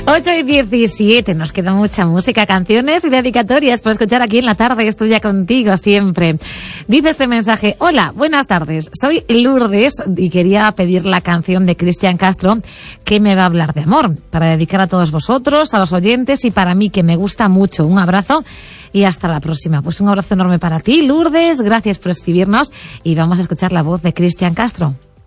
8:17, nos queda mucha música, canciones y dedicatorias para escuchar aquí en la tarde. Estoy ya contigo siempre. Dice este mensaje: hola, buenas tardes, soy Lourdes y quería pedir la canción de Cristian Castro, que me va a hablar de amor, para dedicar a todos vosotros, a los oyentes y para mí, que me gusta mucho. Un abrazo y hasta la próxima. Pues un abrazo enorme para ti, Lourdes, gracias por escribirnos y vamos a escuchar la voz de Cristian Castro.